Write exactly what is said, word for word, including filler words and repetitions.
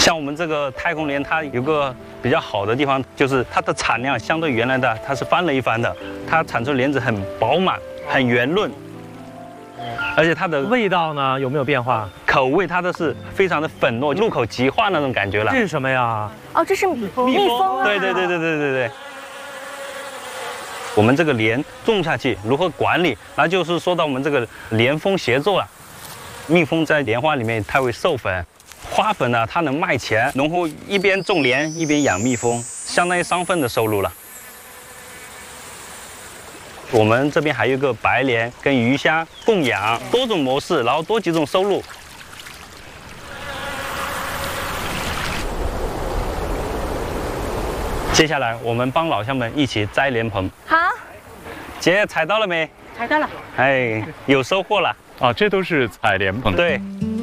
像我们这个太空莲，它有个比较好的地方，就是它的产量相对原来的它是翻了一番的，它产出莲子很饱满、很圆润，而且它的味道呢有没有变化？ 口味它都是非常的粉糯，入口即化那种感觉了。 这是什么呀？ 哦，这是蜜蜂，蜜蜂啊！ 对对对对对对对。我们这个莲种下去如何管理，那就是说到我们这个莲蜂协作了。蜜蜂在莲花里面它会授粉。 花粉呢，它能卖钱，农户一边种莲一边养蜜蜂，相当于双份的收入了。我们这边还有一个白莲跟鱼虾共养，多种模式，然后多几种收入。接下来我们帮老乡们一起摘莲蓬。 好， 姐采到了没？ 采到了。 哎，有收获了。 啊，这都是采莲蓬。 对。